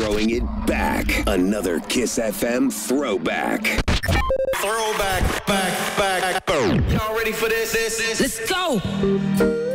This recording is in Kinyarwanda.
throwing it back. Another Kiss FM throwback. Throwback, back. Y'all ready for this? Let's go.